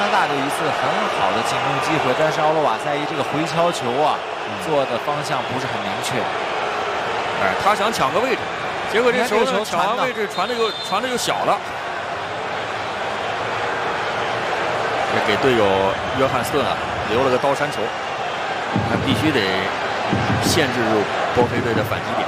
大有一次很好的进攻机会，但是奥罗瓦塞伊这个回敲球啊，做的方向不是很明确。 哎，他想抢个位置，结果这球呢抢完位置传的又小了。这给队友约翰斯顿啊留了个刀山球，他必须得限制住波黑队的反击点。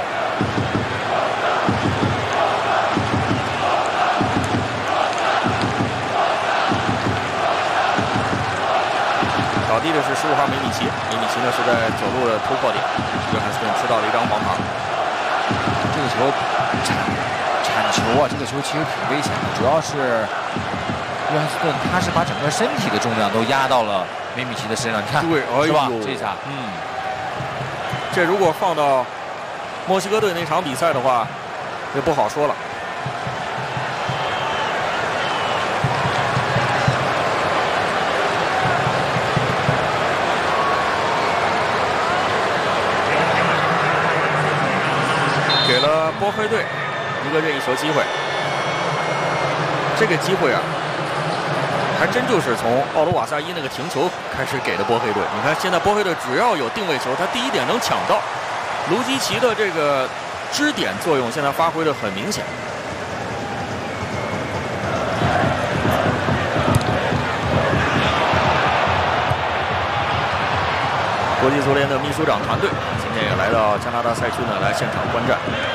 倒地的是15号梅米奇，梅米奇呢是在左路的突破点，约翰斯顿吃到了一张黄牌。 这个球铲球啊，这个球其实挺危险的，主要是约翰斯顿他是把整个身体的重量都压到了梅米奇的身上，你看， 对， 是吧？这下， 这如果放到墨西哥队那场比赛的话，就不好说了。给了波黑队一个任意球机会，这个机会啊，还真就是从奥罗瓦萨伊那个停球开始给的波黑队。你看，现在波黑队只要有定位球，他第一点能抢到。卢基奇的这个支点作用现在发挥的很明显。国际足联的秘书长团队今天也来到加拿大赛区呢，来现场观战。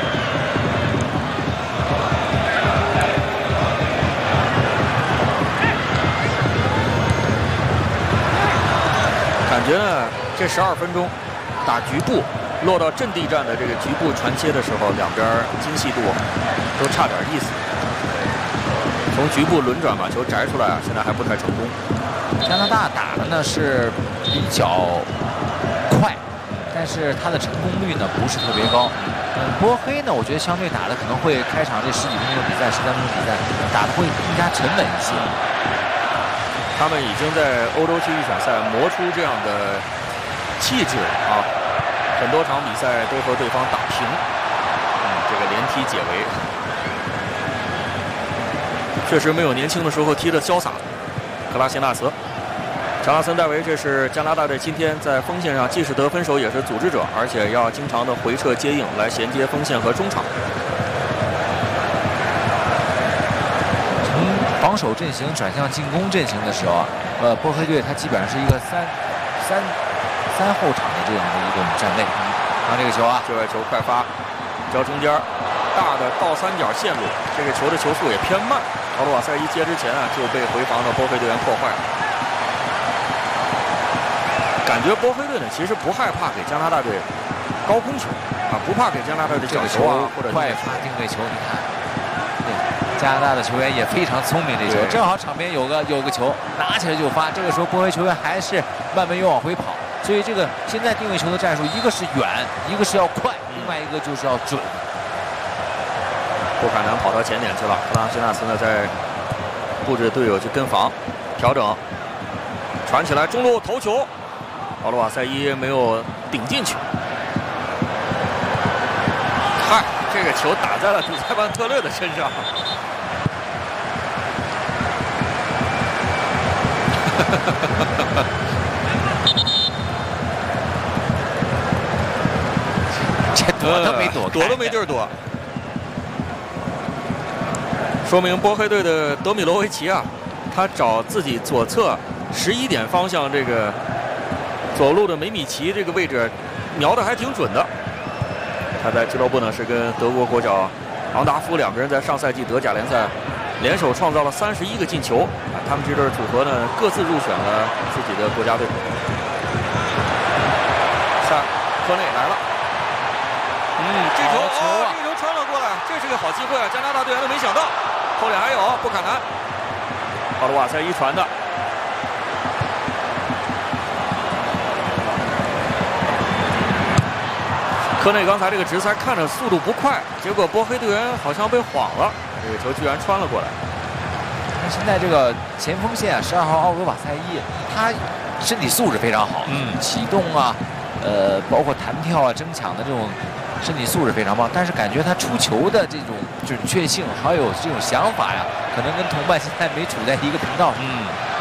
感觉呢，这12分钟打局部落到阵地战的这个局部传切的时候，两边精细度都差点意思。从局部轮转把球摘出来啊，现在还不太成功。 加拿大打的呢是比较快，但是他的成功率呢不是特别高。波黑呢，我觉得相对打的可能会开场这10几分钟的比赛、13分钟比赛打的会更加沉稳一些。 他们已经在欧洲区预选赛磨出这样的气质啊，很多场比赛都和对方打平，这个连踢解围，确实没有年轻的时候踢得潇洒。克拉谢纳茨、查拉森戴维，这是加拿大队今天在锋线上既是得分手也是组织者，而且要经常的回撤接应来衔接锋线和中场。 防守阵型转向进攻阵型的时候，波黑队他基本上是一个三后场的这样的一种站位。看这个球啊， 这个球快发，交中间，大的倒三角线路，这个球的球速也偏慢。奥罗瓦塞伊接之前啊就被回防的波黑队员破坏了。感觉波黑队呢其实不害怕给加拿大队高空球啊，不怕给加拿大队角球啊或者快发定位球，你看。加拿大的球员也非常聪明，这球正好场边有个球拿起来就发，这个时候波黑球员还是慢慢又往回跑，所以这个现在定位球的战术，一个是远，一个是要快，另外一个就是要准。 布坎南跑到前点去了，克拉谢纳茨呢在布置队友去跟防，调整，传起来中路头球，奥罗瓦塞伊没有顶进去。嗨，这个球打在了主裁判特勒的身上。 这躲都没躲， 躲都没地儿躲。说明波黑队的德米罗维奇啊，他找自己左侧11点方向这个左路的梅米奇这个位置瞄的还挺准的。他在俱乐部呢是跟德国国脚昂达夫两个人在上赛季德甲联赛联手创造了31个进球啊，他们这对组合呢各自入选了自己的国家队。下科内来了，这球穿了过来，这是个好机会啊！加拿大队员都没想到，后脸还有布坎南，奥罗瓦塞伊传的。科内刚才这个直塞看着速度不快，结果波黑队员好像被晃了，这个球居然穿了过来。 现在这个前锋线啊，12号奥罗瓦塞伊，他身体素质非常好，启动啊，包括弹跳啊、争抢的这种身体素质非常棒，但是感觉他出球的这种准确性还有这种想法呀，可能跟同伴现在没处在一个频道上。